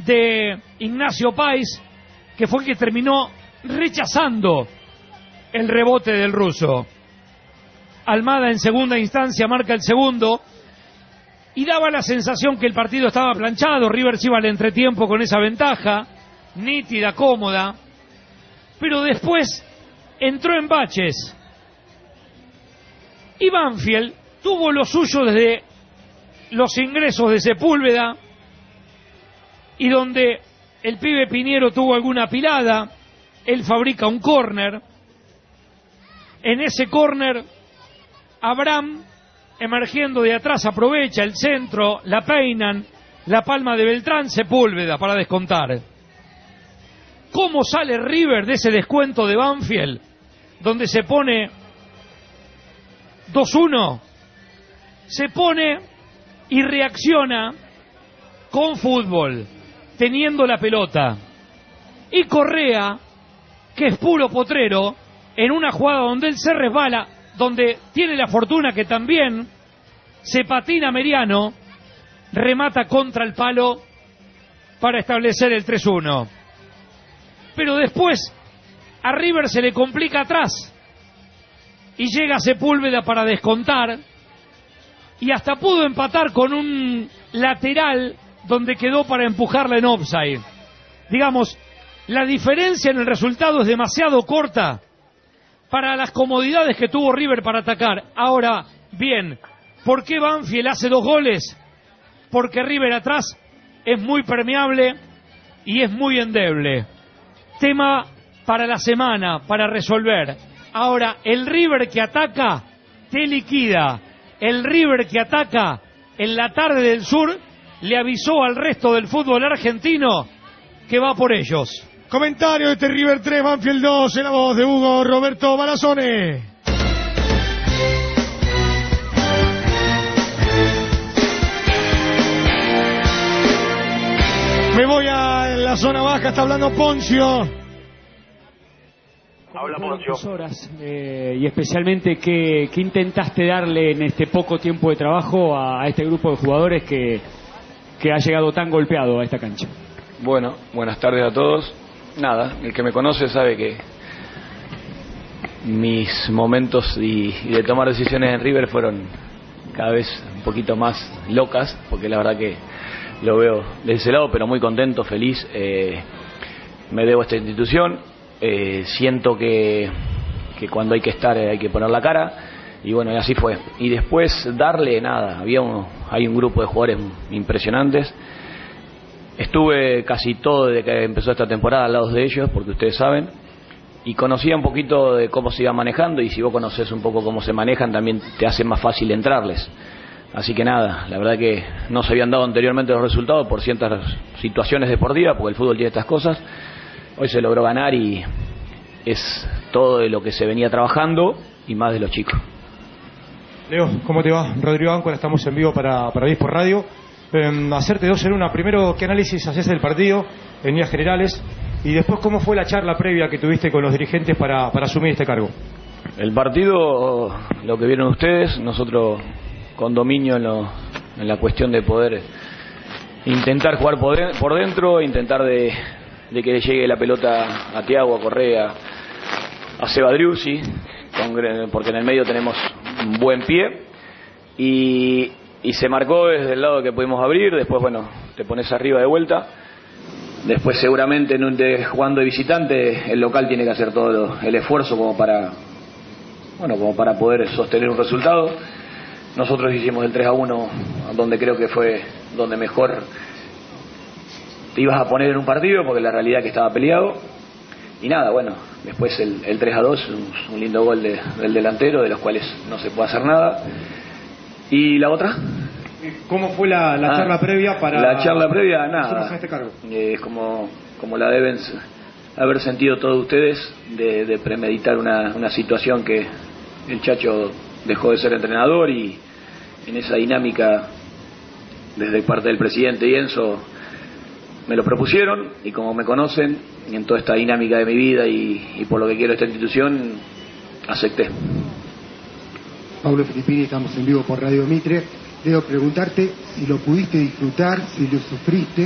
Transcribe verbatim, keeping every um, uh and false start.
de Ignacio Páez, que fue el que terminó rechazando el rebote del ruso. Almada en segunda instancia marca el segundo y daba la sensación que el partido estaba planchado. River se iba al entretiempo con esa ventaja, nítida, cómoda, pero después entró en baches. Y Banfield tuvo lo suyo desde los ingresos de Sepúlveda, y donde el pibe Piñero tuvo alguna pilada, él fabrica un córner. En ese córner, Abraham, emergiendo de atrás, aprovecha el centro, la peinan, la palma de Beltrán, Sepúlveda para descontar. ¿Cómo sale River de ese descuento de Banfield, donde se pone dos uno? Se pone y reacciona con fútbol, teniendo la pelota. Y Correa, que es puro potrero, en una jugada donde él se resbala, donde tiene la fortuna que también se patina Meriano, remata contra el palo para establecer el tres uno. Pero después a River se le complica atrás y llega Sepúlveda para descontar, y hasta pudo empatar con un lateral donde quedó para empujarla en offside. Digamos, la diferencia en el resultado es demasiado corta para las comodidades que tuvo River para atacar. Ahora, bien, ¿por qué Banfield hace dos goles? Porque River atrás es muy permeable y es muy endeble. Tema para la semana, para resolver. Ahora, el River que ataca, te liquida. El River que ataca en la tarde del sur le avisó al resto del fútbol argentino que va por ellos. Comentario de este River tres, Banfield dos, en la voz de Hugo Roberto Balazone. Me voy a la zona baja, está hablando Poncio. Habla Poncio. Horas, eh, y especialmente ¿qué, qué intentaste darle en este poco tiempo de trabajo a, a este grupo de jugadores que, que ha llegado tan golpeado a esta cancha? Bueno, buenas tardes a todos. Nada, el que me conoce sabe que mis momentos y, y de tomar decisiones en River fueron cada vez un poquito más locas, porque la verdad que lo veo de ese lado, pero muy contento, feliz. Eh, me debo a esta institución. Eh, siento que, que cuando hay que estar hay que poner la cara, y bueno, y así fue. Y después darle nada, había uno, hay un grupo de jugadores impresionantes. Estuve casi todo desde que empezó esta temporada al lado de ellos, porque ustedes saben, y conocía un poquito de cómo se iba manejando, y si vos conocés un poco cómo se manejan también te hace más fácil entrarles. Así que nada, la verdad que no se habían dado anteriormente los resultados por ciertas situaciones deportivas, porque el fútbol tiene estas cosas. Hoy se logró ganar y es todo de lo que se venía trabajando y más de los chicos. Leo, ¿cómo te va? Rodrigo Áncora, estamos en vivo para, para Diez por Radio. Eh, hacerte dos en una. Primero, ¿qué análisis haces del partido en líneas generales? Y después, ¿cómo fue la charla previa que tuviste con los dirigentes para, para asumir este cargo? El partido, lo que vieron ustedes, nosotros con dominio en, lo, en la cuestión de poder intentar jugar por, de, por dentro, intentar de... de que le llegue la pelota a Thiago, a Correa, a Seba Driussi, porque en el medio tenemos un buen pie, y, y se marcó desde el lado que pudimos abrir. Después, bueno, te pones arriba de vuelta. Después seguramente en un de, jugando de visitante, el local tiene que hacer todo lo, el esfuerzo como para, bueno, como para poder sostener un resultado. Nosotros hicimos el tres a uno, donde creo que fue donde mejor te ibas a poner en un partido, porque la realidad que estaba peleado. Y nada, bueno, después el, el tres a dos, un, un lindo gol de, del delantero, de los cuales no se puede hacer nada. ¿Y la otra? ¿Cómo fue la, la ah, charla previa para... La charla previa, nada. Este cargo? Eh, es como, como la deben haber sentido todos ustedes, de, de premeditar una, una situación que el Chacho dejó de ser entrenador, y en esa dinámica, desde parte del presidente y Enzo, me lo propusieron, y como me conocen, en toda esta dinámica de mi vida y, y por lo que quiero esta institución, acepté. Pablo Filippini, estamos en vivo por Radio Mitre. Debo preguntarte si lo pudiste disfrutar, si lo sufriste.